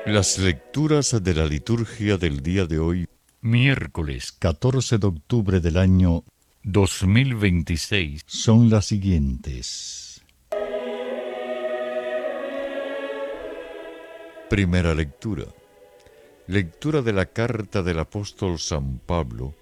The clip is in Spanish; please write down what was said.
Las lecturas de la liturgia del día de hoy, miércoles 14 de octubre del año 2026, son las siguientes. Primera lectura. Lectura de la carta del apóstol San Pablo